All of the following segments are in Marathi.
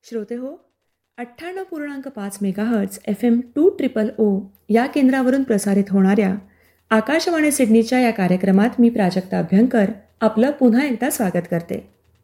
श्रोते हो, 98.5 मेगाहर्ट्ज FM 200 या केंद्रावरून प्रसारित होणाऱ्या आकाशवाणी सिडनीच्या या कार्यक्रमात मी प्राजक्ता अभ्यंकर आपलं पुन्हा एकदा स्वागत करते.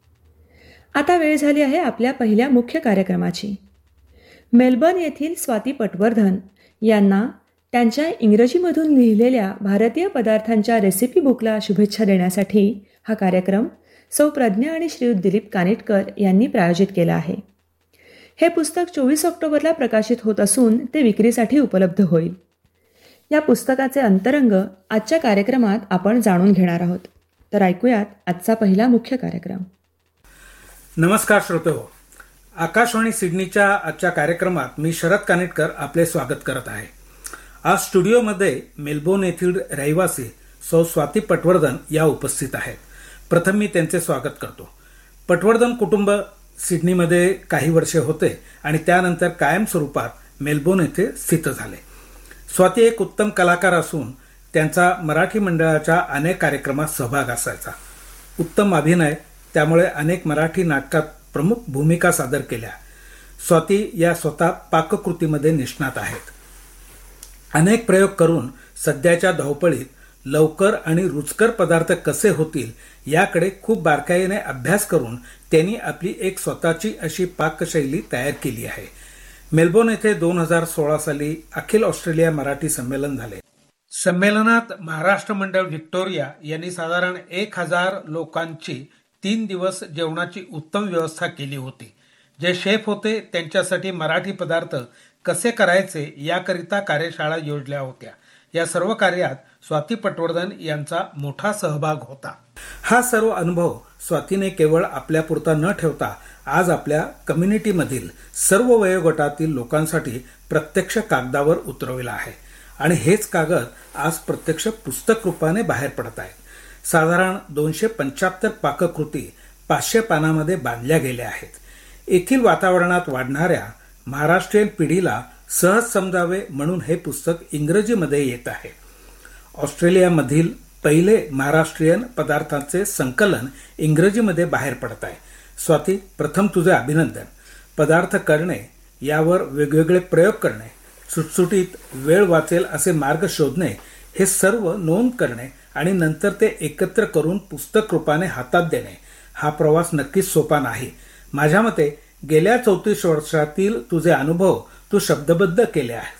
आता वेळ झाली आहे आपल्या पहिल्या मुख्य कार्यक्रमाची. मेलबर्न येथील स्वाती पटवर्धन यांना त्यांच्या इंग्रजीमधून लिहिलेल्या भारतीय पदार्थांच्या रेसिपी बुकला शुभेच्छा देण्यासाठी हा कार्यक्रम सौ प्रज्ञा आणि श्रीयुत दिलीप कानिटकर यांनी प्रायोजित केला आहे. हे पुस्तक 24 ऑक्टोबरला प्रकाशित होत असून ते विक्रीसाठी उपलब्ध होईल. या पुस्तकाचे अंतरंग आजच्या कार्यक्रमात आपण जाणून घेणार आहोत. तर ऐकूयात आजचा पहिला मुख्य कार्यक्रम. नमस्कार श्रोतेहो, आकाशवाणी सिडनीच्या आजच्या कार्यक्रमात मी शरद कानिटकर आपले स्वागत करत आहे. आज स्टुडिओमध्ये मेलबोर्न येथील रहिवासी सौ स्वाती पटवर्धन या उपस्थित आहेत. प्रथम मी त्यांचे स्वागत करतो. पटवर्धन कुटुंब सिडनीमध्ये काही वर्षे होते आणि त्यानंतर कायम स्वरूपात मेलबोर्न येथे स्थित झाले. स्वाती एक उत्तम कलाकार असून त्यांचा मराठी मंडळाच्या अनेक कार्यक्रमात सहभाग असायचा. उत्तम अभिनय, त्यामुळे अनेक मराठी नाटकात प्रमुख भूमिका सादर केल्या. स्वाती या स्वतः पाककृतीमध्ये निष्णात आहेत. अनेक प्रयोग करून सध्याच्या धावपळीत लवकर आणि रुचकर पदार्थ कसे होतील याकडे खूप बारकाईने अभ्यास करून त्यांनी आपली एक स्वतःची अशी पाकशैली तयार केली आहे. मेलबोर्न येथे 2016 साली अखिल ऑस्ट्रेलिया मराठी संमेलन झाले. संमेलनात महाराष्ट्र मंडळ व्हिक्टोरिया यांनी साधारण 1000 लोकांची 3 दिवस जेवणाची उत्तम व्यवस्था केली होती. जे शेफ होते त्यांच्यासाठी मराठी पदार्थ कसे करायचे याकरिता कार्यशाळा योजल्या होत्या. या सर्व कार्यात स्वाती पटवर्धन यांचा मोठा सहभाग होता. हा सर्व अनुभव स्वातीने केवळ आपल्यापुरता न ठेवता आज आपल्या कम्युनिटीमधील सर्व वयोगटातील लोकांसाठी प्रत्यक्ष कागदावर उतरविला आहे आणि हेच कागद आज प्रत्यक्ष पुस्तक रूपाने बाहेर पडत आहेत. साधारण 275 पाककृती 500 पानामध्ये बांधल्या गेल्या आहेत. येथील वातावरणात वाढणाऱ्या महाराष्ट्रीयन पिढीला सहज समजावे म्हणून हे पुस्तक इंग्रजीमध्ये येत आहे. ऑस्ट्रेलियामधील पहिले महाराष्ट्रीयन पदार्थांचे संकलन इंग्रजीमध्ये बाहेर पडत आहे. स्वाती, प्रथम तुझे अभिनंदन. पदार्थ करणे, यावर वेगवेगळे प्रयोग करणे, सुटसुटीत वेळ वाचेल असे मार्ग शोधणे, हे सर्व नोंद करणे आणि नंतर ते एकत्र करून पुस्तक रूपाने हातात देणे, हा प्रवास नक्कीच सोपा नाही. माझ्या मते गेल्या 34 वर्षातील तुझे अनुभव तू शब्दबद्ध केले आहेत.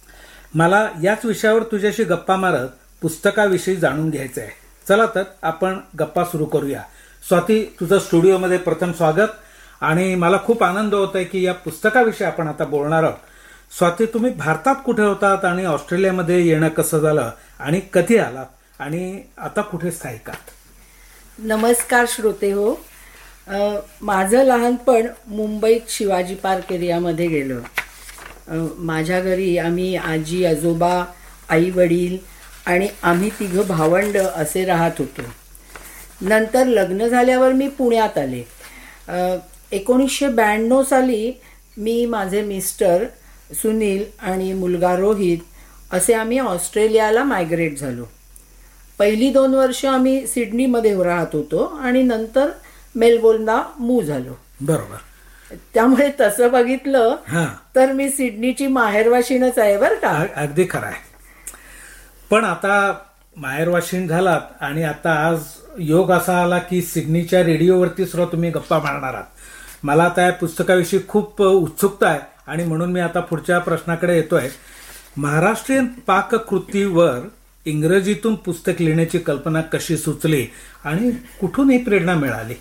मला याच विषयावर तुझ्याशी गप्पा मारत पुस्तकाविषयी जाणून घ्यायचे आहे. चला तर आपण गप्पा सुरू करूया. स्वाती, तुझं स्टुडिओमध्ये प्रथम स्वागत आणि मला खूप आनंद होत आहे की या पुस्तकाविषयी आपण आता बोलणार आहोत. स्वाती, तुम्ही भारतात कुठे होतात आणि ऑस्ट्रेलियामध्ये येणं कसं झालं आणि कधी आलात आणि आता कुठे स्थायिक आहात? नमस्कार श्रोते हो, माझं लहानपण मुंबईत शिवाजी पार्क एरियामध्ये गेलं. माझ्या घरी आम्ही आजी आजोबा, आई वडील आणि आम्ही 3 भावंड असे राहत होतो. नंतर लग्न झाल्यावर मी पुण्यात आले. 1992 साली मी, माझे मिस्टर सुनील आणि मुलगा रोहित असे आम्ही ऑस्ट्रेलियाला मायग्रेट झालो. पहिली 2 वर्ष आम्ही सिडनीमध्ये राहत होतो आणि नंतर मेलबोर्नला मूव्ह झालो. बरोबर. त्यामुळे तसं बघितलं तर मी सिडनीची माहेरवाशीणच आहे बरं का. अगदी खरं आहे. पण आता माहेरवाशीण झालात आणि आता आज योग असा आला की सिडनीच्या रेडिओवरती सुद्धा तुम्ही गप्पा मारणार आहात. मला आता या पुस्तकाविषयी खूप उत्सुकता आहे आणि म्हणून मी आता पुढच्या प्रश्नाकडे येतोय. महाराष्ट्रीयन पाककृतीवर इंग्रजीतून पुस्तक लिहिण्याची कल्पना कशी सुचली आणि कुठून ही प्रेरणा मिळाली?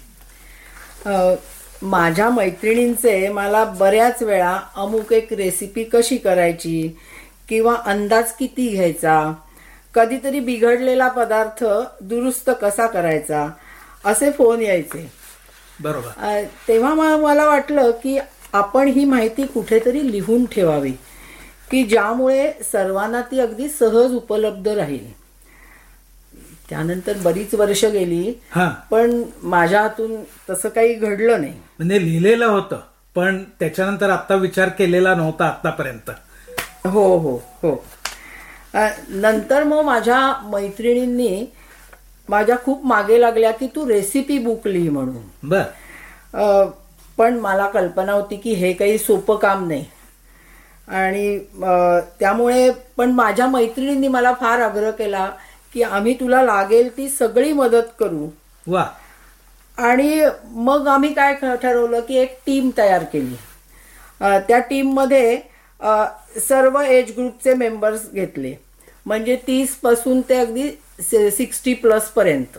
माझ्या मैत्रिणींचे मला बऱ्याच वेळा अमुक एक रेसिपी कशी करायची किंवा अंदाज किती घ्यायचा, कधीतरी बिघडलेला पदार्थ दुरुस्त कसा करायचा असे फोन यायचे. बरोबर. तेव्हा मला वाटलं की आपण ही माहिती कुठेतरी लिहून ठेवावी की ज्यामुळे सर्वांना ती अगदी सहज उपलब्ध राहील. त्यानंतर बरीच वर्ष गेली पण माझ्या हातून तसं काही घडलं नाही. म्हणजे लिहिलेलं होतं पण त्याच्यानंतर आता विचार केलेला नव्हता आतापर्यंत. हो हो हो. नंतर मग माझ्या मैत्रिणींनी माझ्या खूप मागे लागल्या की तू रेसिपी बुक लिही म्हणून. बर. पण मला कल्पना होती की हे काही सोपं काम नाही. आणि त्यामुळे पण माझ्या मैत्रिणींनी मला फार आग्रह केला की आम्ही तुला लागेल ती सगळी मदत करू. वा. आणि मग आम्ही काय ठरवलं की एक टीम तयार केली. त्या टीममध्ये सर्व एज ग्रुपचे मेंबर्स घेतले, म्हणजे 30 पासून ते अगदी 60+ पर्यंत.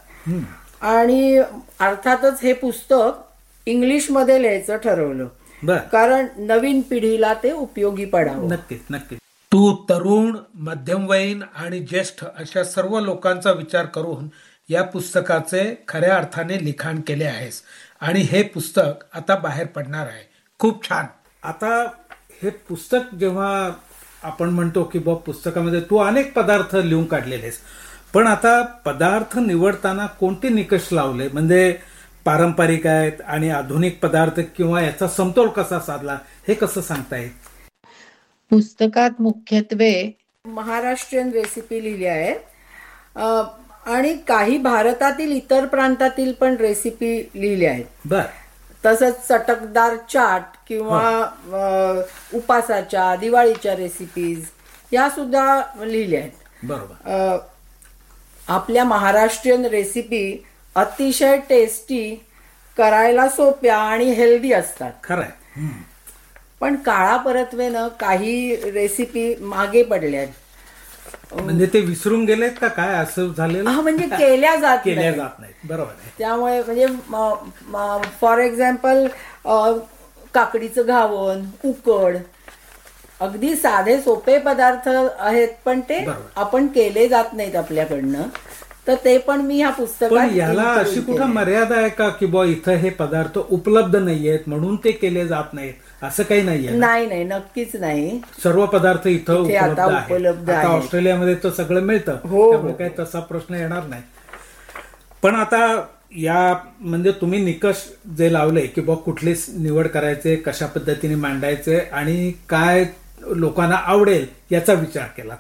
आणि अर्थातच हे पुस्तक इंग्लिशमध्ये लिहायचं ठरवलं, कारण नवीन पिढीला ते उपयोगी पडावं. नक्कीच नक्कीच. तू तरुण, मध्यमवयीन आणि ज्येष्ठ अशा सर्व लोकांचा विचार करून या पुस्तकाचे खऱ्या अर्थाने लिखाण केले आहेस आणि हे पुस्तक आता बाहेर पडणार आहे. खूप छान. आता हे पुस्तक जेव्हा आपण म्हणतो की बाबा पुस्तकामध्ये तू अनेक पदार्थ लिहून काढलेले आहेस, पण आता पदार्थ निवडताना कोणते निकष लावले, म्हणजे पारंपरिक आहेत आणि आधुनिक पदार्थ, किंवा याचा समतोल कसा साधला, हे कसं सांगता येईल? पुस्तकात मुख्यत्वे महाराष्ट्रीयन रेसिपी लिहिल्या आहेत आणि काही भारतातील इतर प्रांतातील पण रेसिपी लिहिल्या आहेत. बर. तसंच चटकदार चाट किंवा उपासाच्या, दिवाळीच्या रेसिपीज या सुद्धा लिहिल्या आहेत. बरोबर. आपल्या महाराष्ट्रीयन रेसिपी अतिशय टेस्टी, करायला सोप्या आणि हेल्दी असतात. खरंय. पण काळापरत्वेनं काही रेसिपी मागे पडल्या, म्हणजे ते विसरून गेलेत का काय, असं झालेलं? म्हणजे केल्या जात नाही. बरोबर आहे. त्यामुळे म्हणजे फॉर एक्झाम्पल काकडीचं घावण, उकड, अगदी साधे सोपे पदार्थ आहेत, पण ते आपण केले जात नाहीत आपल्याकडनं. तर ते पण मी ह्या पुस्तकात. पण याला अशी कुठं मर्यादा आहे का की बा इथं हे पदार्थ उपलब्ध नाहीयेत म्हणून ते केले जात नाहीत, असं काही नाहीये? नाही, नक्कीच नाही. सर्व पदार्थ इथं उपलब्ध आहेत. आता ऑस्ट्रेलियामध्ये तर सगळं मिळतं, त्यामुळे काही तसा प्रश्न येणार नाही. पण आता या म्हणजे तुम्ही निकष जे लावले की बा कुठली निवड करायचे, कशा पद्धतीने मांडायचे आणि काय लोकांना आवडेल याचा विचार केला.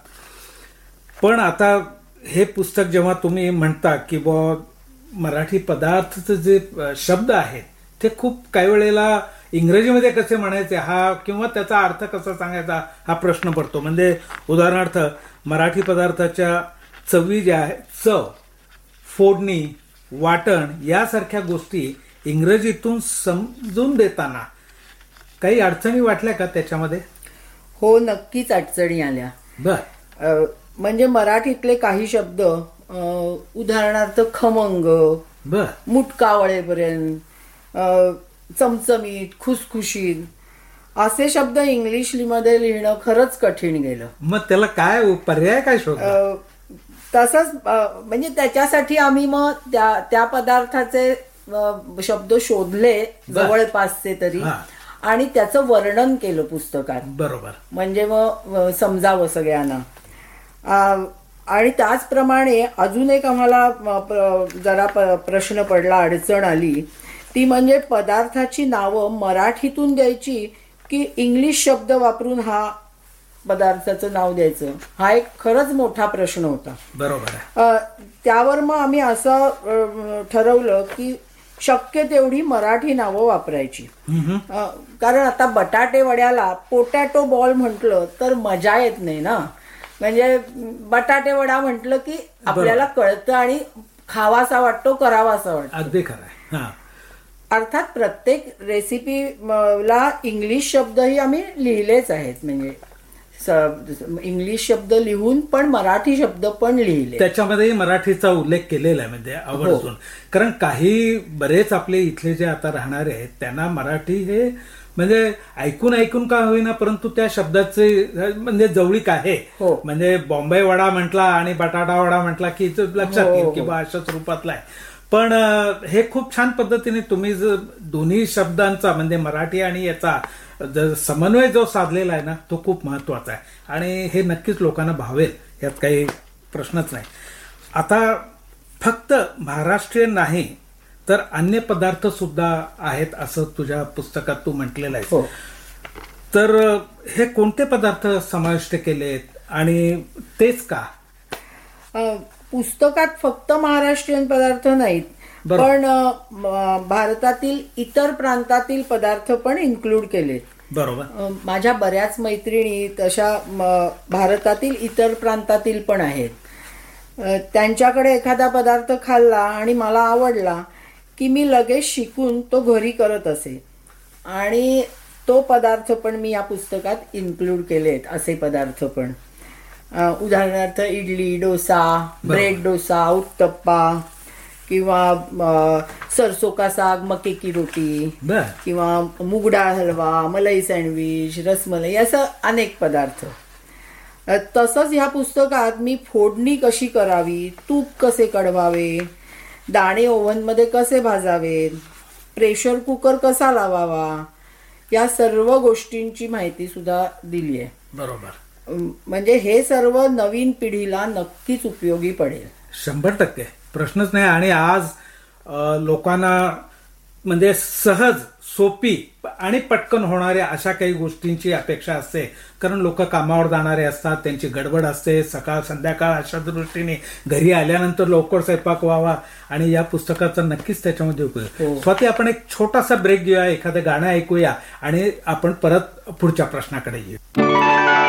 पण आता हे पुस्तक जेव्हा तुम्ही म्हणता की बा मराठी पदार्थचे जे शब्द आहेत ते खूप काही वेळेला इंग्रजीमध्ये कसे म्हणायचे हा, किंवा त्याचा अर्थ कसा सांगायचा हा प्रश्न पडतो. म्हणजे उदाहरणार्थ मराठी पदार्थाच्या चवी ज्या आहेत, चव, फोडणी, वाटण यासारख्या गोष्टी इंग्रजीतून समजून देताना काही अडचणी वाटल्या का त्याच्यामध्ये? हो, नक्कीच अडचणी आल्या. बर. म्हणजे मराठीतले काही शब्द, उदाहरणार्थ खमंग, बर, मुटकावळेपर्यंत, चमचमीत, खुसखुशीत असे शब्द इंग्लिशमध्ये लिहिणं खरंच कठीण गेलं. मग त्याला काय पर्याय काय शोधला? तसंच म्हणजे त्याच्यासाठी आम्ही मग त्या पदार्थाचे शब्द शोधले जवळपासचे तरी, आणि त्याचं वर्णन केलं पुस्तकात. बरोबर. म्हणजे मग समजावं सगळ्यांना. आणि त्याचप्रमाणे अजून एक आम्हाला जरा प्रश्न पडला, अडचण आली, ती म्हणजे पदार्थाची नावं मराठीतून द्यायची की इंग्लिश शब्द वापरून हा पदार्थाचं नाव द्यायचं, हा एक खरंच मोठा प्रश्न होता. बरोबर. त्यावर मग आम्ही असं ठरवलं की शक्य तेवढी मराठी नावं वापरायची. कारण आता बटाटे वड्याला पोटॅटो बॉल म्हटलं तर मजा येत नाही ना. म्हणजे बटाटे वडा म्हटलं की आपल्याला कळतं आणि खावासा वाटतो, करावासा वाटतो. अगदी खरं. अर्थात प्रत्येक रेसिपीला इंग्लिश शब्दही आम्ही लिहिलेच आहेत. म्हणजे इंग्लिश शब्द लिहून पण मराठी शब्द पण लिहिले, त्याच्यामध्ये मराठीचा उल्लेख केलेला आहे. म्हणजे आवर्जून, कारण काही बरेच आपले इथले जे आता राहणारे आहेत त्यांना मराठी हे म्हणजे ऐकून का होईना, परंतु त्या शब्दाचे म्हणजे जवळीक आहे. म्हणजे बॉम्बे वडा म्हटला आणि बटाटा वडा म्हटला की लक्षात येईल की बा अशाच रूपातला आहे. पण हे खूप छान पद्धतीने तुम्ही दोन्ही शब्दांचा म्हणजे मराठी आणि याचा समन्वय जो साधलेला आहे ना, तो खूप महत्वाचा आहे आणि हे नक्कीच लोकांना भावेल, यात काही प्रश्नच नाही. आता फक्त महाराष्ट्रीयन नाही तर अन्य पदार्थ सुद्धा आहेत असं तुझ्या पुस्तकात तू म्हटलेलं आहे. तर हे कोणते पदार्थ समाविष्ट केलेत आणि तेच का? पुस्तकात फक्त महाराष्ट्रीयन पदार्थ नाहीत, पण भारतातील इतर प्रांतातील पदार्थ पण इन्क्लूड केलेत. बरोबर. माझ्या बऱ्याच मैत्रिणी तशा भारतातील इतर प्रांतातील पण आहेत. त्यांच्याकडे एखादा पदार्थ खाल्ला आणि मला आवडला की मी लगेच शिकून तो घरी करत असे आणि तो पदार्थ पण मी या पुस्तकात इन्क्लूड केलेत. असे पदार्थ पण उदाहरणार्थ इडली, डोसा, ब्रेड डोसा, उत्तप्पा किंवा सरसों का साग, मके की रोटी किंवा मूगडाळ हलवा, मलाई सँडविच, रसमलाई, असं अनेक पदार्थ. तसंच ह्या पुस्तकात मी फोडणी कशी करावी, तूप कसे कढवावे, दाणे ओव्हनमध्ये कसे भाजावेत, प्रेशर कुकर कसा लावावा, या सर्व गोष्टींची माहिती सुद्धा दिली आहे. बरोबर. म्हणजे हे सर्व नवीन पिढीला नक्कीच उपयोगी पडेल. 100% प्रश्नच नाही. आणि आज लोकांना म्हणजे सहज, सोपी आणि पटकन होणाऱ्या अशा काही गोष्टींची अपेक्षा असते. कारण लोक कामावर जाणारे असतात, त्यांची गडबड असते, सकाळ संध्याकाळ अशा दृष्टीने घरी आल्यानंतर लवकर स्वयंपाक व्हावा आणि या पुस्तकाचा नक्कीच त्याच्यामध्ये उपयोग. स्वाती, आपण एक छोटासा ब्रेक घेऊया, एखादं गाणं ऐकूया आणि आपण परत पुढच्या प्रश्नाकडे येऊ.